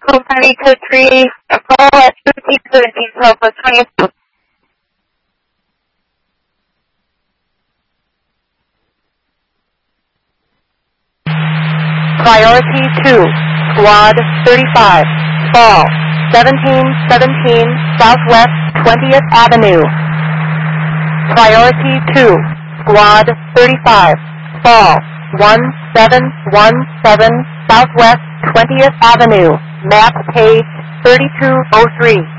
Company 23, a call at 1517 Southwest 20th. Priority 2, Squad 35, fall 1717 Southwest 20th Avenue. Priority 2, Squad 35, fall 1717 Southwest 20th Avenue, map page 3203.